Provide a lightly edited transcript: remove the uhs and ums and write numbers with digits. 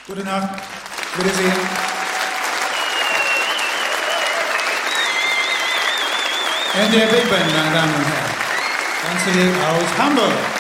Gute Nacht. Wiedersehen. Und der Big Band, meine Damen und Herren. Ganz hier aus Hamburg.